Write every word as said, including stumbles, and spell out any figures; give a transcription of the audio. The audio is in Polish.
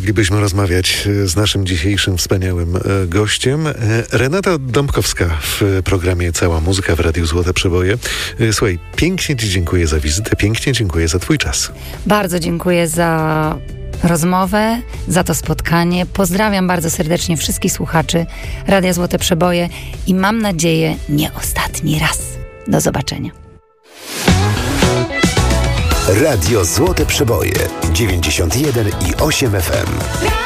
moglibyśmy rozmawiać z naszym dzisiejszym wspaniałym gościem. Renata Dąbkowska w programie Cała Muzyka w Radiu Złote Przeboje. Słuchaj, pięknie Ci dziękuję za wizytę, pięknie dziękuję za Twój czas. Bardzo dziękuję za rozmowę, za to spotkanie. Pozdrawiam bardzo serdecznie wszystkich słuchaczy Radia Złote Przeboje i mam nadzieję, nie ostatni raz. Do zobaczenia. Radio Złote Przeboje dziewięćdziesiąt jeden i osiem F M.